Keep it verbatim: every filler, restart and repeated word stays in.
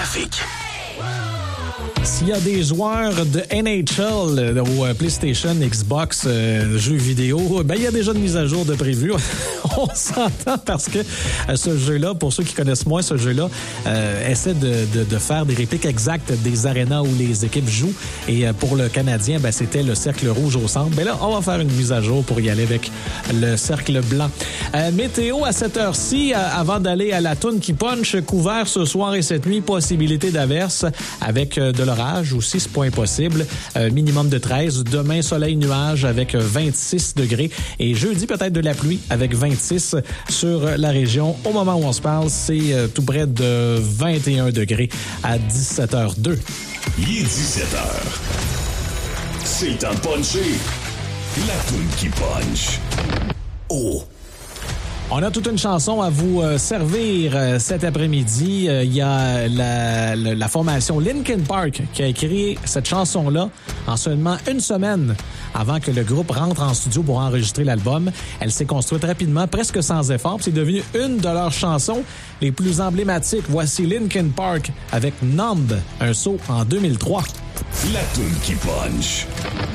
trafic. S'il y a des joueurs de N H L ou PlayStation, Xbox, euh, jeux vidéo, ben il y a déjà une mise à jour de prévu. On s'entend parce que euh, ce jeu-là, pour ceux qui connaissent moins ce jeu-là, euh, essaie de, de, de faire des répliques exactes des arénas où les équipes jouent. Et euh, pour le Canadien, ben, c'était le cercle rouge au centre. Ben là, on va faire une mise à jour pour y aller avec le cercle blanc. Euh, météo à cette heure-ci, euh, avant d'aller à la toune qui punch, couvert ce soir et cette nuit, possibilité d'averse avec euh, de l'orage aussi, c'est pas impossible. Euh, minimum de treize. Demain, soleil, nuage avec vingt-six degrés. Et jeudi, peut-être de la pluie avec vingt-six sur la région. Au moment où on se parle, c'est euh, tout près de vingt et un degrés à dix-sept heures deux. Il est dix-sept heures. C'est le temps de puncher. La toune qui punch. Oh! On a toute une chanson à vous euh, servir euh, cet après-midi. Il euh, y a la, la, la formation Linkin Park qui a écrit cette chanson-là en seulement une semaine avant que le groupe rentre en studio pour enregistrer l'album. Elle s'est construite rapidement, presque sans effort. C'est devenu une de leurs chansons les plus emblématiques. Voici Linkin Park avec Numb, un saut en deux mille trois. La toune qui punch.